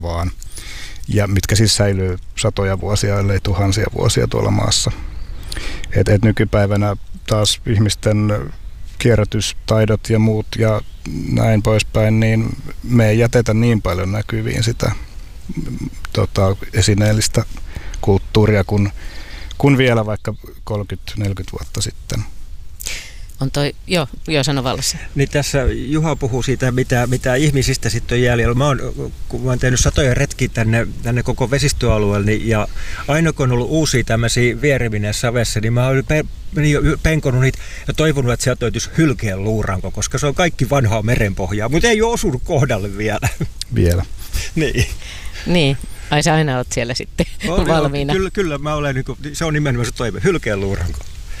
vaan. Ja mitkä siis säilyy satoja vuosia, ellei tuhansia vuosia tuolla maassa. Et nykypäivänä taas ihmisten kierrätystaidot ja muut ja näin poispäin, niin me ei jätetä niin paljon näkyviin sitä esineellistä kulttuuria kuin vielä vaikka 30-40 vuotta sitten. On toi, joo sano Vallassa. Niin tässä Juha puhuu siitä, mitä ihmisistä sitten on jäljellä. Kun mä oon tehnyt satoja retkiä tänne koko vesistöalueelle, niin, ja aina kun on ollut uusia tämmöisiä vierevinä savessa, niin mä oon penkonut niitä ja toivonut, että sieltä löytyisi hylkeen luuranko, koska se on kaikki vanhaa merenpohjaa, mutta ei ole osunut kohdalle vielä. Vielä. Niin. Ai sä aina oot siellä sitten valmiina. Kyllä mä olen, se on nimenomaan se toive, hylkeen luuranko.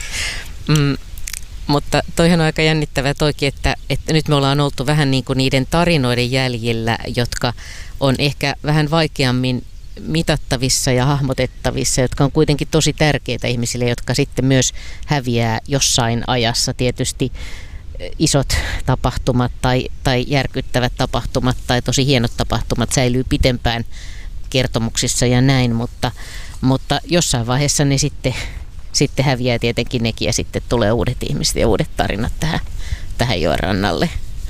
Mutta toihan on aika jännittävää toikin, että nyt me ollaan oltu vähän niin kuin niiden tarinoiden jäljillä, jotka on ehkä vähän vaikeammin mitattavissa ja hahmotettavissa, jotka on kuitenkin tosi tärkeitä ihmisille, jotka sitten myös häviää jossain ajassa. Tietysti isot tapahtumat tai järkyttävät tapahtumat tai tosi hienot tapahtumat säilyy pitempään kertomuksissa ja näin, mutta jossain vaiheessa ne sitten häviää tietenkin nekin ja sitten tulee uudet ihmiset ja uudet tarinat tähän joen rannalle.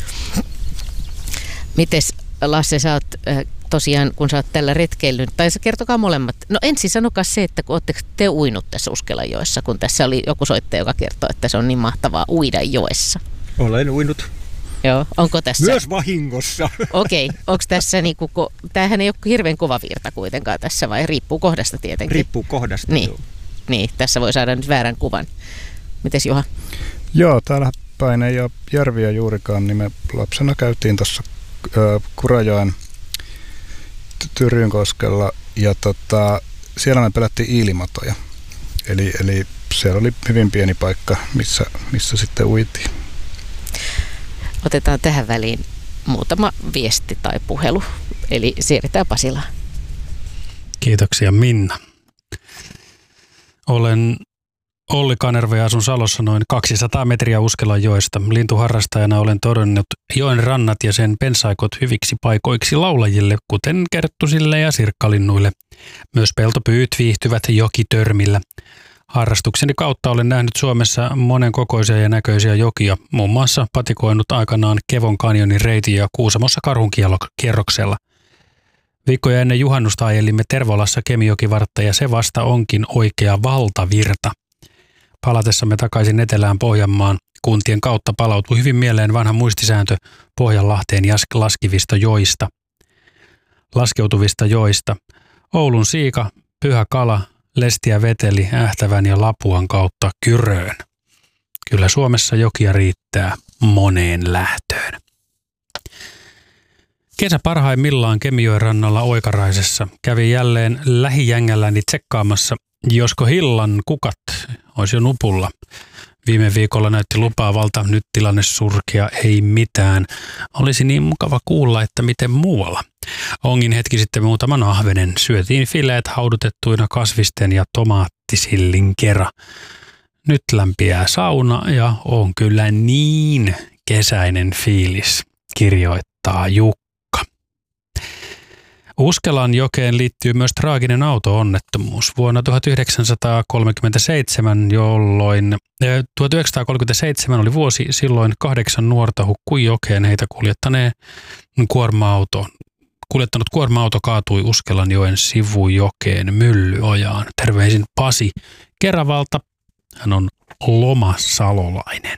Mites Lasse, sä oot tosiaan, kun sä oot tällä retkeillyt, tai kertokaa molemmat. No ensin sanokaa se, että kun ootteko te uinut tässä Uskelanjoessa, kun tässä oli joku soittaja, joka kertoo, että se on niin mahtavaa uida joessa. Olen uinut. Joo, onko tässä? Myös vahingossa. Okei, onko tässä tämähän ei ole hirveän kova virta kuitenkaan tässä, vai riippuu kohdasta tietenkin? Riippuu kohdasta, niin. joo. Niin, tässä voi saada nyt väärän kuvan. Mites Juha? Joo, täällä päin ei ole järviä juurikaan, niin me lapsena käytiin tuossa Kurajoen Tyrynkoskella ja siellä me pelättiin iilimatoja. Eli siellä oli hyvin pieni paikka, missä sitten uitiin. Otetaan tähän väliin muutama viesti tai puhelu, eli siirrytään Pasilaan. Kiitoksia Minna. Olen Olli Kanerva ja asun Salossa noin 200 metriä Uskelanjoesta. Lintuharrastajana olen todennut joen rannat ja sen pensaikot hyviksi paikoiksi laulajille, kuten kerttusille ja sirkkalinnuille. Myös peltopyyt viihtyvät jokitörmillä. Harrastukseni kautta olen nähnyt Suomessa monen kokoisia ja näköisiä jokia, muun muassa patikoinut aikanaan Kevon kanjonin reitin ja Kuusamossa karhunkierroksella. Viikkoja ennen juhannusta ajelimme Tervolassa Kemijokivartta ja se vasta onkin oikea valtavirta. Palatessamme takaisin etelään Pohjanmaan kuntien kautta palautui hyvin mieleen vanha muistisääntö Pohjanlahteen laskeutuvista joista. Oulun siika, Pyhä Kala, Lestiä veteli Ähtävän ja Lapuan kautta Kyröön. Kyllä Suomessa jokia riittää moneen lähtöön. Kesä parhaimmillaan Kemijoen rannalla Oikaraisessa kävi jälleen lähijängälläni tsekkaamassa, josko hillan kukat olisi jo nupulla. Viime viikolla näytti lupaavalta, nyt tilanne surkea, ei mitään. Olisi niin mukava kuulla, että miten muualla. Ongin hetki sitten muutaman ahvenen. Syötiin fileet haudutettuina kasvisten ja tomaattisillin kera. Nyt lämpiää sauna ja on kyllä niin kesäinen fiilis, kirjoittaa Jukka. Uskelanjokeen liittyy myös traaginen auto-onnettomuus. Vuonna 1937, 1937 oli vuosi, silloin 8 nuorta hukkui jokeen heitä kuljettanut kuorma-auto kaatui Uskelanjoen sivujokeen Myllyojaan. Terveisin Pasi Keravalta. Hän on lomasalolainen.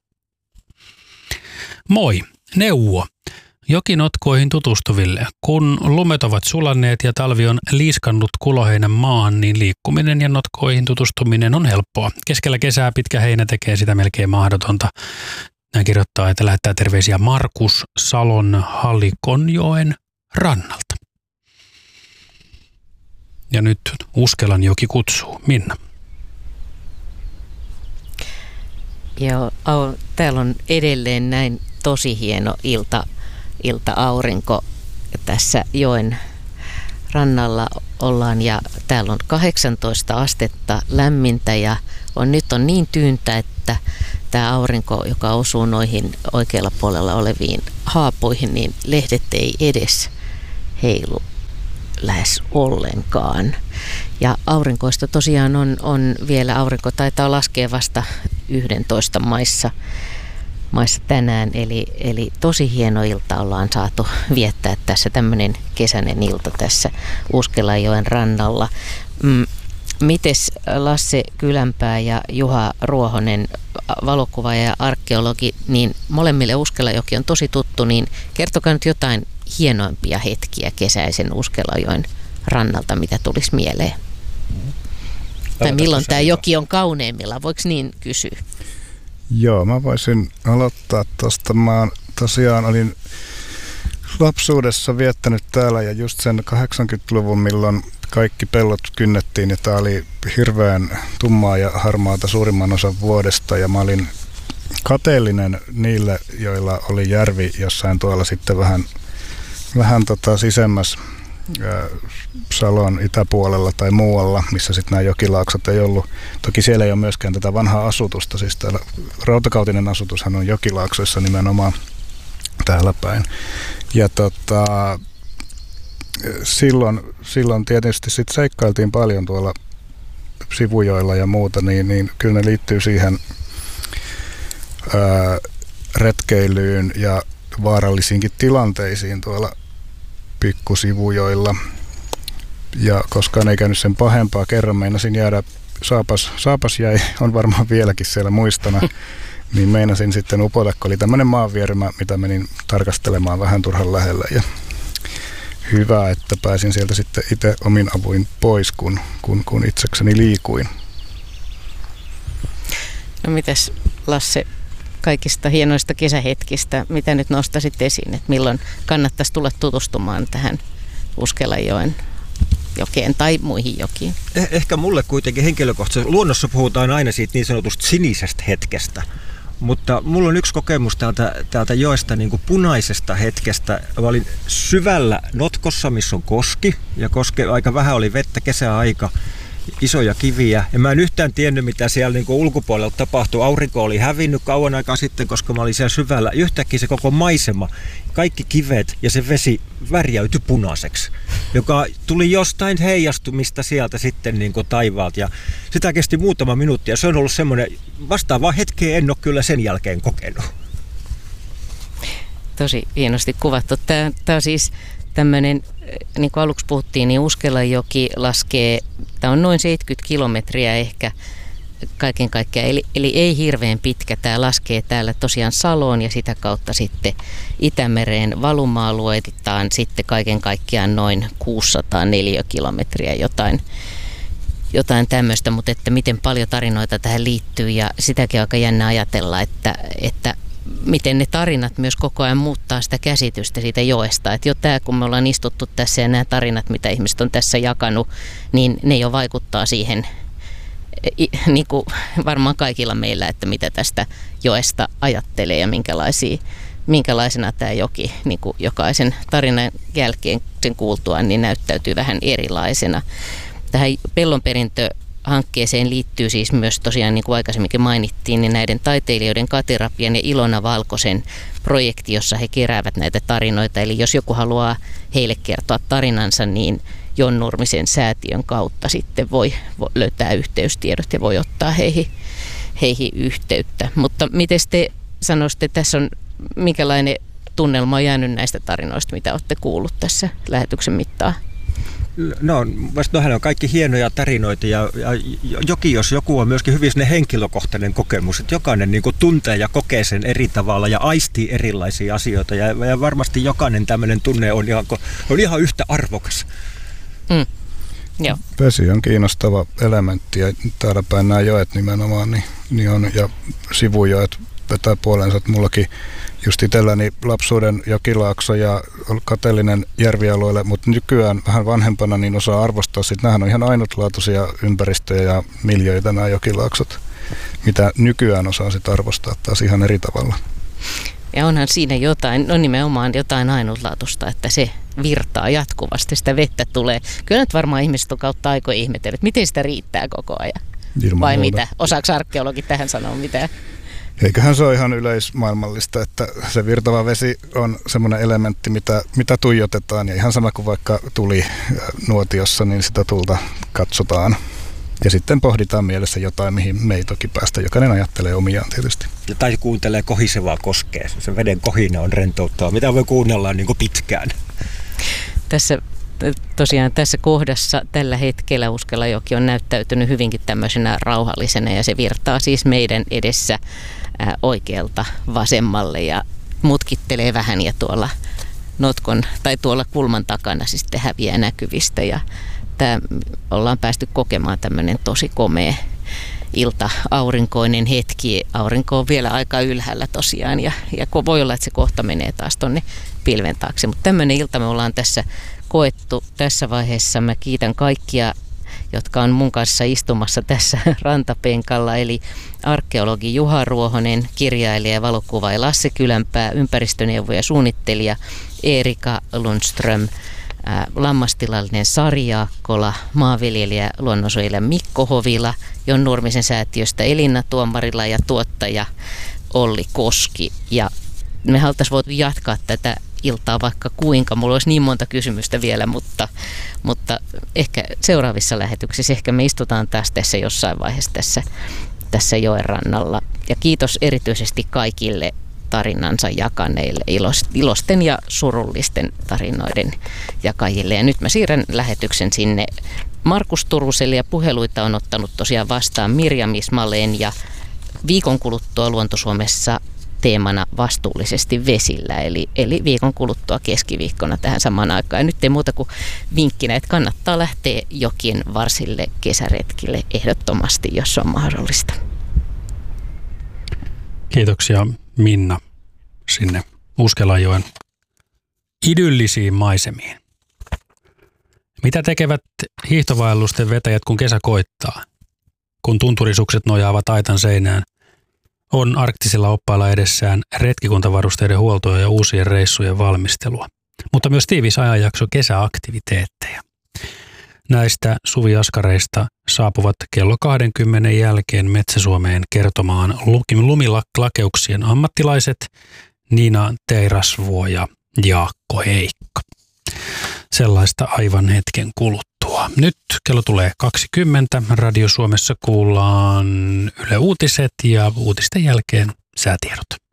Moi, neuvo jokinotkoihin tutustuville. Kun lumet ovat sulanneet ja talvi on liiskannut kuloheinän maahan, niin liikkuminen ja notkoihin tutustuminen on helppoa. Keskellä kesää pitkä heinä tekee sitä melkein mahdotonta. Näin kirjoittaa, että lähettää terveisiä Markus Salon Halikonjoen rannalta. Ja nyt Uskelanjoki kutsuu. Minna. Joo, täällä on edelleen näin tosi hieno ilta-aurinko. Tässä joen rannalla ollaan ja täällä on 18 astetta lämmintä ja nyt on niin tyyntä, että tämä aurinko, joka osuu noihin oikealla puolella oleviin haapuihin, niin lehdet ei edes heilu lähes ollenkaan. Ja aurinkoista tosiaan on vielä, aurinko taitaa laskea vasta 11 maissa tänään, eli tosi hieno ilta ollaan saatu viettää tässä, tämmöinen kesäinen ilta tässä Uuskelanjoen rannalla. Mites Lasse Kylänpää ja Juha Ruohonen, valokuvaaja ja arkeologi, niin molemmille Uuskelanjoki on tosi tuttu, niin kertokaa nyt jotain hienoimpia hetkiä kesäisen Uuskelanjoen rannalta, mitä tulisi mieleen. Tai milloin tämä joki on kauneimmillaan, voiko niin kysyä? Joo, mä voisin aloittaa tuosta. Mä tosiaan olin lapsuudessa viettänyt täällä ja just sen 80-luvun, milloin kaikki pellot kynnettiin ja tää oli hirveän tummaa ja harmaata suurimman osan vuodesta ja mä olin kateellinen niille, joilla oli järvi jossain tuolla sitten vähän sisemmäs Salon itäpuolella tai muualla, missä sitten nämä jokilaaksot ei ollut. Toki siellä ei ole myöskään tätä vanhaa asutusta, siis täällä rautakautinen asutushan on jokilaaksoissa nimenomaan täällä päin. Ja silloin tietysti sitten seikkailtiin paljon tuolla sivujoilla ja muuta, niin kyllä ne liittyy siihen retkeilyyn ja vaarallisiinkin tilanteisiin tuolla pikkusivujoilla. Ja koskaan ei käynyt sen pahempaa, kerran meinasin jäädä, saapas jäi, on varmaan vieläkin siellä muistona, niin meinasin sitten upota, kun oli tämmöinen maanvierymä, mitä menin tarkastelemaan vähän turhan lähellä. Ja hyvä, että pääsin sieltä sitten itse omin avuin pois, kun itsekseni liikuin. No mitäs Lasse, kaikista hienoista kesähetkistä, mitä nyt nostaisit esiin, että milloin kannattaisi tulla tutustumaan tähän Uuskelanjoen jokeen tai muihin jokiin? Ehkä mulle kuitenkin henkilökohtaisesti. Luonnossa puhutaan aina siitä niin sanotusta sinisestä hetkestä, mutta mulla on yksi kokemus täältä joesta niin kuin punaisesta hetkestä. Mä olin syvällä notkossa, missä on koski, ja aika vähän oli vettä, kesäaika, isoja kiviä. Ja mä en yhtään tiennyt, mitä siellä niin kuin ulkopuolella tapahtui. Aurinko oli hävinnyt kauan aikaa sitten, koska mä olin siellä syvällä. Yhtäkkiä se koko maisema, kaikki kivet ja se vesi värjäytyi punaiseksi, joka tuli jostain heijastumista sieltä sitten niin kuin taivaalta. Ja sitä kesti muutama minuutti ja se on ollut semmoinen, vastaavaa hetkeä en ole kyllä sen jälkeen kokenut. Tosi hienosti kuvattu. Tämä on siis tämmöinen, niin kuin aluksi puhuttiin, niin Uuskelanjoki laskee, tämä on noin 70 kilometriä ehkä kaiken kaikkiaan, eli ei hirveän pitkä. Tämä laskee täällä tosiaan Saloon ja sitä kautta sitten Itämereen valuma-alueitaan sitten kaiken kaikkiaan noin 604 kilometriä jotain tämmöistä, mutta että miten paljon tarinoita tähän liittyy ja sitäkin on aika jännä ajatella, että miten ne tarinat myös koko ajan muuttaa sitä käsitystä siitä joesta. Että jo tämä, kun me ollaan istuttu tässä ja nämä tarinat, mitä ihmiset on tässä jakanut, niin ne jo vaikuttaa siihen, niin kuin varmaan kaikilla meillä, että mitä tästä joesta ajattelee ja minkälaisena tämä joki niin kuin jokaisen tarinan jälkeen sen kuultuaan niin näyttäytyy vähän erilaisena. Tähän Pellonperintö-hankkeeseen liittyy siis myös tosiaan, niin kuin aikaisemminkin mainittiin, niin näiden taiteilijoiden Kati Rapian ja Ilona Valkosen projekti, jossa he keräävät näitä tarinoita. Eli jos joku haluaa heille kertoa tarinansa, niin Jon Nurmisen säätiön kautta sitten voi löytää yhteystiedot ja voi ottaa heihin yhteyttä. Mutta miten te sanoisitte, tässä on minkälainen tunnelma on jäänyt näistä tarinoista, mitä olette kuullut tässä lähetyksen mittaan? No, nohän on kaikki hienoja tarinoita ja joki, jos joku on myöskin hyvin henkilökohtainen kokemus, että jokainen niin kuin tuntee ja kokee sen eri tavalla ja aistii erilaisia asioita ja varmasti jokainen tämmöinen tunne on ihan yhtä arvokas. Joo. Vesi on kiinnostava elementti ja täällä päin nämä joet nimenomaan niin on, ja sivujoet vetää puoleensa, että mullakin just itselläni lapsuuden jokilaakso ja kateellinen järvialueelle, mutta nykyään vähän vanhempana niin osaa arvostaa sitten. Nämähän on ihan ainutlaatuisia ympäristöjä ja miljöitä nämä jokilaaksot, mitä nykyään osaa sitten arvostaa taas ihan eri tavalla. Ja onhan siinä jotain, no nimenomaan jotain ainutlaatuista, että se virtaa jatkuvasti, sitä vettä tulee. Kyllä nyt varmaan ihmiset on kautta aikoja ihmetellyt, miten sitä riittää koko ajan. Ilman vai muuta. mitä? Osaako arkeologit tähän sanoa mitään? Eiköhän se ole ihan yleismaailmallista, että se virtava vesi on semmoinen elementti, mitä tuijotetaan. Ja ihan sama kuin vaikka tuli nuotiossa, niin sitä tulta katsotaan. Ja sitten pohditaan mielessä jotain, mihin me ei toki päästä. Jokainen ajattelee omiaan tietysti. Tai kuuntelee kohisevaa koskea. Se veden kohina on rentouttava. Mitä voi kuunnella niin kuin pitkään? Tässä kohdassa tällä hetkellä Uskelajoki on näyttäytynyt hyvinkin tämmöisenä rauhallisena ja se virtaa siis meidän edessä oikealta vasemmalle ja mutkittelee vähän ja tuolla notkon tai tuolla kulman takana siis sitten häviää näkyvistä ja ollaan päästy kokemaan tämmöinen tosi komea aurinkoinen hetki. Aurinko on vielä aika ylhäällä tosiaan ja voi olla, että se kohta menee taas tonne pilven taakse, mutta tämmöinen ilta me ollaan tässä koettu tässä vaiheessa. Mä kiitän kaikkia, jotka on mun kanssa istumassa tässä rantapenkalla, eli arkeologi Juha Ruohonen, kirjailija ja valokuvaaja Lasse Kylänpää, ympäristöneuvoja ja suunnittelija Erika Lundström, lammastilallinen Sari Jaakkola, maanviljelijä luonnonsuojelija Mikko Hovila, Jon Nurmisen säätiöstä Elina Tuomarila ja tuottaja Olli Koski. Ja me haluttaisiin voitu jatkaa tätä iltaa vaikka kuinka. Mulla olisi niin monta kysymystä vielä, mutta ehkä seuraavissa lähetyksissä ehkä me istutaan taas tässä jossain vaiheessa tässä joen rannalla. Ja kiitos erityisesti kaikille tarinansa jakaneille, ilosten ja surullisten tarinoiden jakajille. Ja nyt mä siirrän lähetyksen sinne Markus Turuselle ja puheluita on ottanut tosiaan vastaan Mirjam Ismaleen ja viikon kuluttua Luonto-Suomessa teemana vastuullisesti vesillä, eli viikon kuluttua keskiviikkona tähän samaan aikaan. Ja nyt ei muuta kuin vinkkinä, että kannattaa lähteä jokien varsille kesäretkille ehdottomasti, jos on mahdollista. Kiitoksia Minna sinne Uskelajoen idyllisiin maisemiin. Mitä tekevät hiihtovaellusten vetäjät, kun kesä koittaa? Kun tunturisukset nojaavat aitan seinään, on arktisilla oppailla edessään retkikuntavarusteiden huoltoa ja uusien reissujen valmistelua, mutta myös tiivis ajanjakso kesäaktiviteetteja. Näistä suviaskareista saapuvat kello 20 jälkeen Metsä-Suomeen kertomaan lumilakeuksien ammattilaiset Nina Teirasvuo ja Jaakko Heikka. Sellaista aivan hetken kuluttua. Nyt kello tulee 20. Radio Suomessa kuullaan Yle Uutiset ja uutisten jälkeen säätiedot.